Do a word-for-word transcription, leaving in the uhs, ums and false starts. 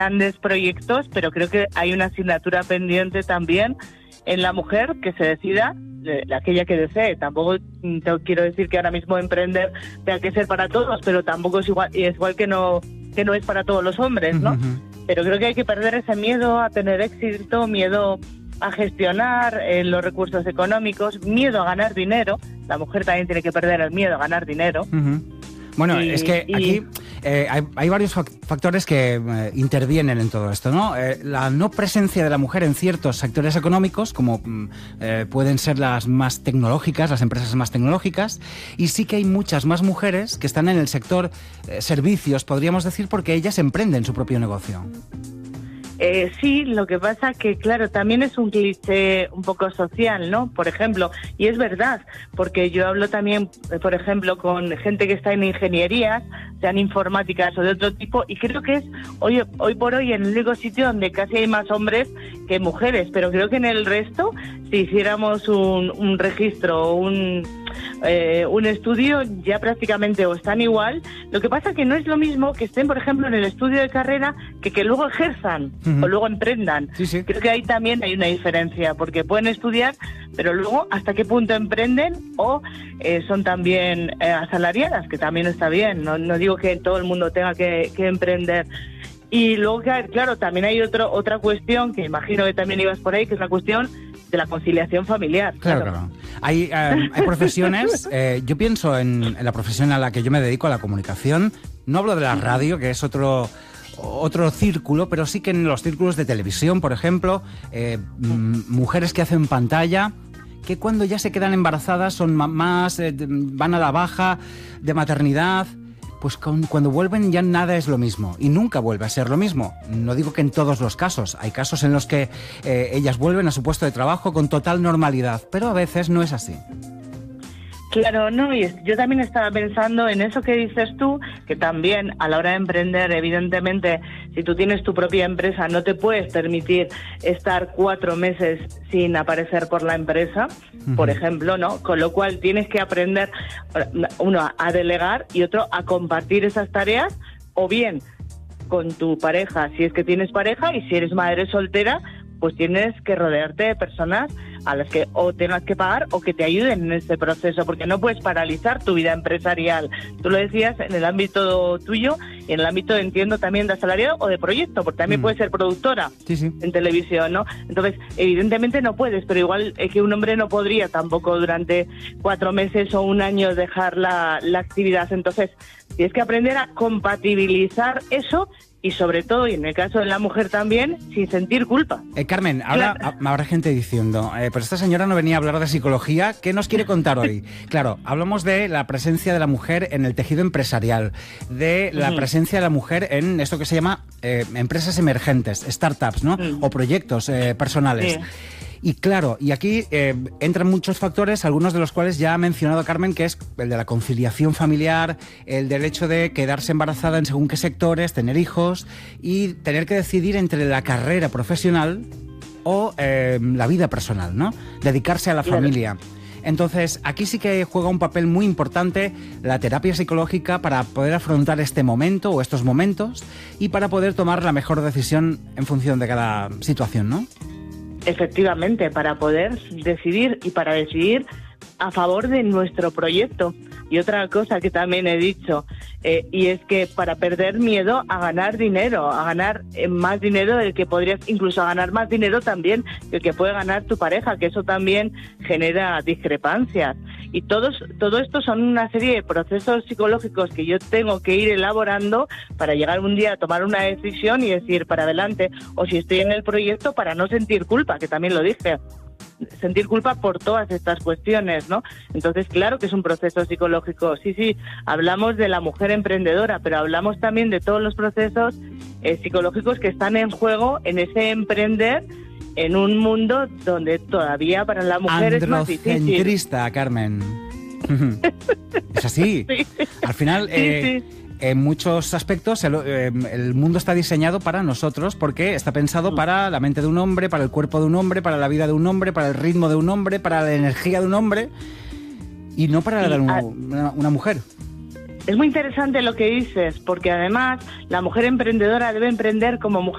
grandes proyectos, pero creo que hay una asignatura pendiente también en la mujer que se decida, eh, aquella que desee. Tampoco te quiero decir que ahora mismo emprender tenga que ser para todos, pero tampoco es igual, y es igual que no, que no es para todos los hombres, ¿no? Uh-huh. Pero creo que hay que perder ese miedo a tener éxito, miedo a gestionar eh, los recursos económicos, miedo a ganar dinero. La mujer también tiene que perder el miedo a ganar dinero. Uh-huh. Bueno, y, es que y... aquí eh, hay, hay varios factores que eh, intervienen en todo esto, ¿no? Eh, la no presencia de la mujer en ciertos sectores económicos, como eh, pueden ser las más tecnológicas, las empresas más tecnológicas, y sí que hay muchas más mujeres que están en el sector eh, servicios, podríamos decir, porque ellas emprenden su propio negocio. Eh, sí, lo que pasa que, claro, también es un cliché un poco social, ¿no? Por ejemplo, y es verdad, porque yo hablo también, por ejemplo, con gente que está en ingenierías, sean informáticas o de otro tipo, y creo que es hoy hoy por hoy el único sitio donde casi hay más hombres que mujeres, pero creo que en el resto, si hiciéramos un, un registro o un... Eh, un estudio, ya prácticamente o están igual. Lo que pasa que no es lo mismo que estén, por ejemplo, en el estudio de carrera que que luego ejerzan uh-huh. o luego emprendan. Sí, sí. Creo que ahí también hay una diferencia, porque pueden estudiar, pero luego hasta qué punto emprenden o eh, son también eh, asalariadas, que también está bien. No, no digo que todo el mundo tenga que, que emprender. Y luego, claro, también hay otro, otra cuestión, que imagino que también ibas por ahí, que es la cuestión de la conciliación familiar. Claro, claro. claro. Hay, eh, hay profesiones, eh, yo pienso en, en la profesión a la que yo me dedico, a la comunicación. No hablo de la radio, que es otro... otro círculo, pero sí que en los círculos de televisión, por ejemplo, eh, m- mujeres que hacen pantalla, que cuando ya se quedan embarazadas son mamás, eh, van a la baja de maternidad, pues con, cuando vuelven ya nada es lo mismo y nunca vuelve a ser lo mismo. No digo que en todos los casos, hay casos en los que eh, ellas vuelven a su puesto de trabajo con total normalidad, pero a veces no es así. Claro, no, y yo también estaba pensando en eso que dices tú, que también a la hora de emprender, evidentemente, si tú tienes tu propia empresa, no te puedes permitir estar cuatro meses sin aparecer por la empresa, uh-huh. por ejemplo, ¿no? Con lo cual tienes que aprender, uno, a delegar y otro, a compartir esas tareas, o bien con tu pareja, si es que tienes pareja, y si eres madre soltera, pues tienes que rodearte de personas a las que o tengas que pagar o que te ayuden en ese proceso, porque no puedes paralizar tu vida empresarial. Tú lo decías en el ámbito tuyo y en el ámbito, entiendo, también de asalariado o de proyecto, porque también mm. puedes ser productora sí, sí. en televisión, ¿no? Entonces, evidentemente no puedes, pero igual es que un hombre no podría tampoco durante cuatro meses o un año dejar la, la actividad. Entonces, tienes que aprender a compatibilizar eso y sobre todo, y en el caso de la mujer también, sin sentir culpa. Eh, Carmen, ahora claro. habrá gente diciendo, eh, pero esta señora no venía a hablar de psicología, ¿qué nos quiere contar hoy? Claro, hablamos de la presencia de la mujer en el tejido empresarial, de la uh-huh. presencia de la mujer en esto que se llama eh, empresas emergentes, startups, ¿no? Uh-huh. O proyectos eh, personales. Sí. Y claro, y aquí eh, entran muchos factores, algunos de los cuales ya ha mencionado Carmen, que es el de la conciliación familiar, el del hecho de quedarse embarazada en según qué sectores, tener hijos y tener que decidir entre la carrera profesional o eh, la vida personal, ¿no? Dedicarse a la claro. familia. Entonces, aquí sí que juega un papel muy importante la terapia psicológica para poder afrontar este momento o estos momentos y para poder tomar la mejor decisión en función de cada situación, ¿no? Efectivamente, para poder decidir y para decidir a favor de nuestro proyecto. Y otra cosa que también he dicho, eh, y es que para perder miedo a ganar dinero, a ganar eh, más dinero del que podrías, incluso a ganar más dinero también del que puede ganar tu pareja, que eso también genera discrepancias. Y todos, todo esto son una serie de procesos psicológicos que yo tengo que ir elaborando para llegar un día a tomar una decisión y decir para adelante, o si estoy en el proyecto, para no sentir culpa, que también lo dije. Sentir culpa por todas estas cuestiones, ¿no? Entonces, claro que es un proceso psicológico. Sí, sí, hablamos de la mujer emprendedora, pero hablamos también de todos los procesos eh, psicológicos que están en juego en ese emprender en un mundo donde todavía para la mujer es más difícil. Androcentrista, Carmen. Es así. Sí. Al final... Eh, sí, sí. En muchos aspectos el, eh, el mundo está diseñado para nosotros porque está pensado para la mente de un hombre, para el cuerpo de un hombre, para la vida de un hombre, para el ritmo de un hombre, para la energía de un hombre y no para la de una, una, una mujer. Es muy interesante lo que dices, porque además la mujer emprendedora debe emprender como mujer